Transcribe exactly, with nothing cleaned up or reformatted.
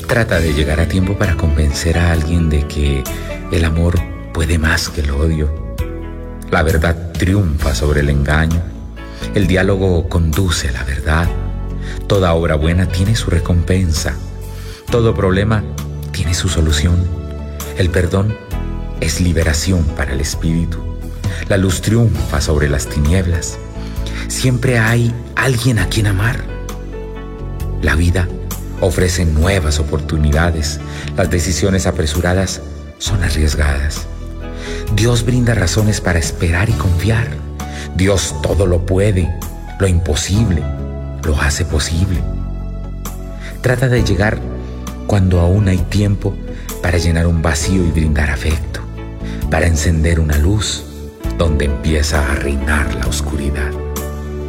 Trata de llegar a tiempo para convencer a alguien de que el amor puede más que el odio. La verdad triunfa sobre el engaño. El diálogo conduce a la verdad. Toda obra buena tiene su recompensa. Todo problema tiene su solución. El perdón es liberación para el espíritu. La luz triunfa sobre las tinieblas. Siempre hay alguien a quien amar. La vida ofrece nuevas oportunidades. Las decisiones apresuradas son arriesgadas. Dios brinda razones para esperar y confiar. Dios todo lo puede. Lo imposible lo hace posible. Trata de llegar cuando aún hay tiempo para llenar un vacío y brindar afecto, para encender una luz donde empieza a reinar la oscuridad.